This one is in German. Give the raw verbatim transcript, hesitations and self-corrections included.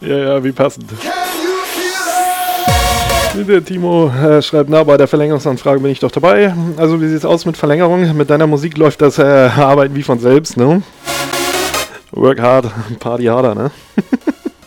Ja, ja, wie passend. Der Timo äh, schreibt, na, bei der Verlängerungsanfrage bin ich doch dabei. Also wie sieht's aus mit Verlängerung? Mit deiner Musik läuft das äh, Arbeiten wie von selbst, ne? Work hard, Party harder, ne?